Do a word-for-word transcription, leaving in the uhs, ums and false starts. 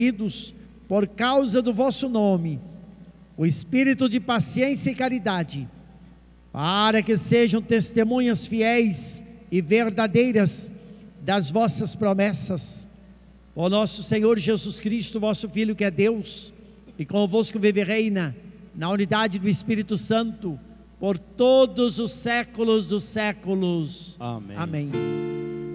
por causa do vosso nome, o espírito de paciência e caridade, para que sejam testemunhas fiéis e verdadeiras das vossas promessas. Ó nosso Senhor Jesus Cristo, vosso Filho, que é Deus, e convosco vive e reina, na unidade do Espírito Santo, por todos os séculos dos séculos. Amém. Amém.